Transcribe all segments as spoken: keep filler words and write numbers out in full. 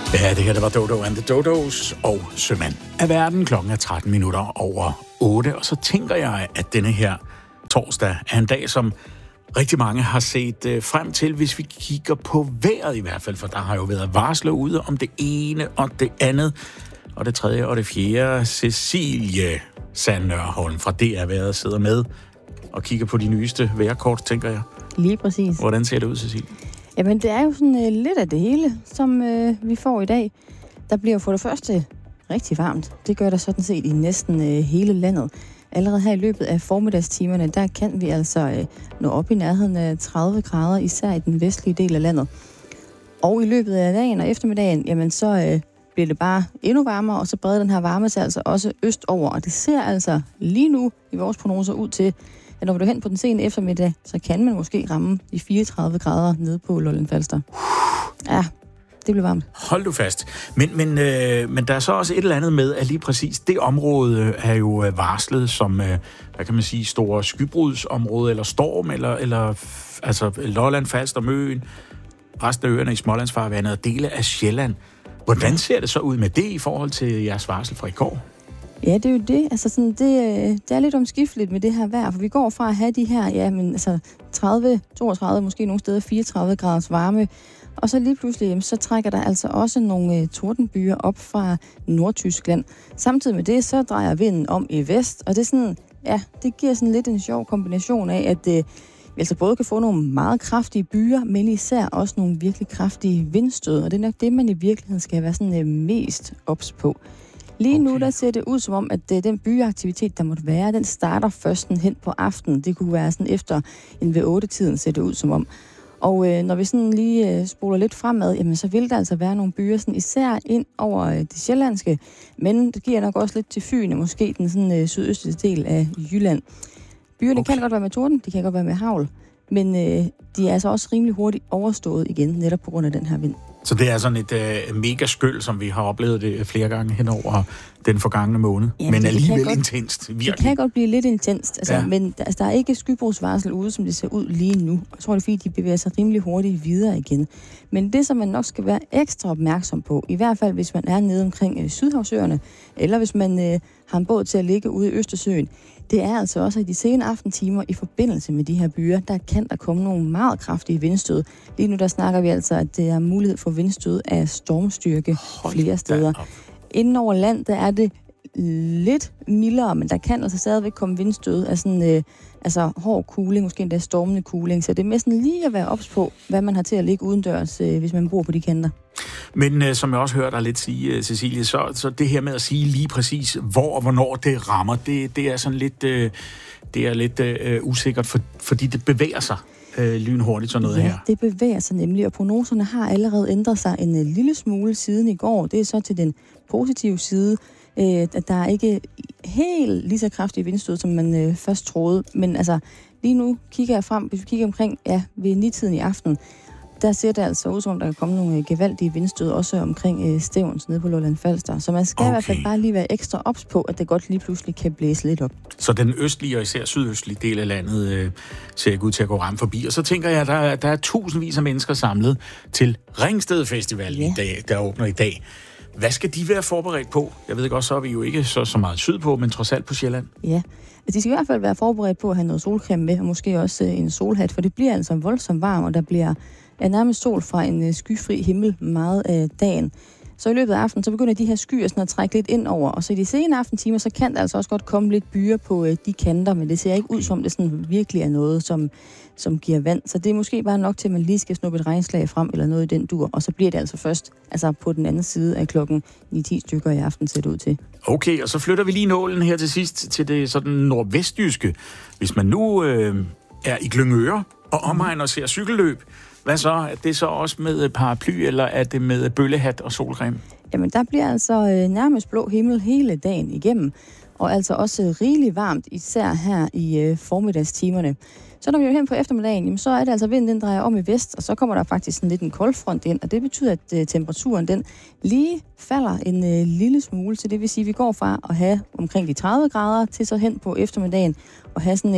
Ja, det her det var Dodo and the Dodos og Sømand af verden. Klokken er tretten minutter over otte, og så tænker jeg, at denne her torsdag er en dag, som rigtig mange har set øh, frem til, hvis vi kigger på vejret i hvert fald, for der har jo været varsler ude om det ene og det andet, og det tredje og det fjerde. Cecilie Sand-Nørholm fra D R Vejret sidder med og kigger på de nyeste vejrkort, tænker jeg. Lige præcis. Hvordan ser det ud, Cecilie? Jamen, det er jo sådan uh, lidt af det hele, som uh, vi får i dag. Der bliver for det første rigtig varmt. Det gør der sådan set i næsten uh, hele landet. Allerede her i løbet af formiddagstimerne, der kan vi altså uh, nå op i nærheden af tredive grader, især i den vestlige del af landet. Og i løbet af dagen og eftermiddagen, jamen så uh, bliver det bare endnu varmere, og så breder den her varme sig altså også østover. Og det ser altså lige nu i vores prognoser ud til, at når vi er hen på den sene eftermiddag, så kan man måske ramme de fireogtredive grader nede på Lolland-Falster. Ja, det bliver varmt. Hold du fast. Men, men, øh, men der er så også et eller andet med, at lige præcis det område er jo varslet som, øh, hvad kan man sige, store skybrudsområde, eller storm, eller, eller altså Lolland-Falster, Møn, resten af øerne i Smålandsfarvandet og dele af Sjælland. Hvordan ser det så ud med det i forhold til jeres varsel fra i går? Ja, det er jo det. Altså sådan, det, det er lidt omskifteligt med det her vejr, for vi går fra at have de her, ja, men altså tredive, toogtredive, måske nogle steder fireogtredive graders varme, og så lige pludselig, jamen, så trækker der altså også nogle uh, tordenbyer op fra Nordtyskland. Samtidig med det, så drejer vinden om i vest, og det er sådan, ja, det giver sådan lidt en sjov kombination af, at uh, vi altså både kan få nogle meget kraftige byer, men især også nogle virkelig kraftige vindstød, og det er nok det, man i virkeligheden skal være sådan uh, mest ops på. Lige okay. Nu der ser det ud som om, at uh, den byeaktivitet, der måtte være, den starter først hen på aftenen. Det kunne være sådan efter en ved otte-tiden, ser det ud som om. Og uh, når vi sådan lige uh, spoler lidt fremad, jamen, så vil der altså være nogle byer, sådan især ind over uh, det sjællandske, men det giver nok også lidt til Fyn, og måske den sådan, uh, sydøstlige del af Jylland. Byerne okay. kan godt være med torden, de kan godt være med hagl, men uh, de er altså også rimelig hurtigt overstået igen, netop på grund af den her vind. Så det er sådan et øh, mega skyld, som vi har oplevet det flere gange hen over den forgangne måned. Ja, men alligevel godt, intenst. Virkelig. Det kan godt blive lidt intenst, altså, ja. men der, altså, der er ikke skybrudsvarsel ude, som det ser ud lige nu. Jeg tror, det er fordi, de bevæger sig rimelig hurtigt videre igen. Men det, som man nok skal være ekstra opmærksom på, i hvert fald hvis man er nede omkring øh, Sydhavsøerne, eller hvis man øh, har en båd til at ligge ude i Østersøen, det er altså også i de sene aftentimer i forbindelse med de her byer, der kan der komme nogle meget kraftige vindstød. Lige nu der snakker vi altså, at det er mulighed for vindstød af stormstyrke Hold flere steder. Inden over land, der er det lidt mildere, men der kan altså stadigvæk komme vindstød af sådan, øh, altså hård kuling, måske endda stormende kuling. Så det er næsten lige at være ops på, hvad man har til at ligge udendørs, øh, hvis man bor på de kanter. Men øh, som jeg også hørte dig lidt sige, Cecilie, så, så det her med at sige lige præcis, hvor og hvornår det rammer, det, det er sådan lidt, øh, det er lidt øh, usikkert, for, fordi det bevæger sig øh, lynhurtigt sådan noget ja, her. det bevæger sig nemlig, og prognoserne har allerede ændret sig en øh, lille smule siden i går. Det er så til den positive side, øh, at der er ikke helt lige så kraftige vindstød, som man øh, først troede. Men altså, lige nu kigger jeg frem, hvis vi kigger omkring, ja, ved ni-tiden i aften, der ser det altså ud som om, der kan komme nogle gevaldige vindstød, også omkring øh, Stevns nede på Lolland-Falster. Så man skal okay. i hvert fald bare lige være ekstra ops på, at det godt lige pludselig kan blæse lidt op. Så den østlige og især sydøstlige del af landet øh, ser ikke ud til at gå ramt forbi. Og så tænker jeg, at der, der er tusindvis af mennesker samlet til Ringsted Festival, ja. i dag, der åbner i dag. Hvad skal de være forberedt på? Jeg ved godt, så er vi jo ikke så, så meget sydpå, men trods alt på Sjælland. Ja, de skal i hvert fald være forberedt på at have noget solcreme med, og måske også øh, en solhat, for det bliver altså voldsomt varmt, og der bliver er nærmest sol fra en øh, skyfri himmel meget af dagen. Så i løbet af aftenen, så begynder de her skyer sådan at trække lidt ind over, og så i de sene aftentimer, så kan der altså også godt komme lidt byer på øh, de kanter, men det ser ikke ud som, det sådan virkelig er noget, som, som giver vand. Så det er måske bare nok til, at man lige skal snuppe et regnslag frem, eller noget i den dur, og så bliver det altså først altså på den anden side af klokken ni-ti stykker i aften, ser det ud til. Okay, og så flytter vi lige nålen her til sidst til det sådan nordvestjyske. Hvis man nu øh, er i Glyngøre og omegn og ser cykelløb, hvad så? Er det så også med paraply, eller er det med bøllehat og solcreme? Jamen, der bliver altså øh, nærmest blå himmel hele dagen igennem, og altså også rigeligt varmt, især her i øh, formiddagstimerne. Så når vi er hen på eftermiddagen, jamen, så er det altså vinden, den drejer om i vest, og så kommer der faktisk sådan lidt en koldfront ind, og det betyder, at øh, temperaturen den lige falder en øh, lille smule, så det vil sige, at vi går fra at have omkring de tredive grader til så hen på eftermiddagen og have sådan en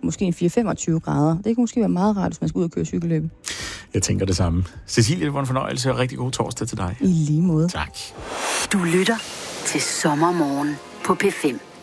måske en fire til femogtyve grader. Det kan måske være meget rart, hvis man skal ud og køre cykelløb. Jeg tænker det samme. Cecilie, det var en fornøjelse og rigtig god torsdag til dig. I lige måde. Tak. Du lytter til Sommermorgen på P fem.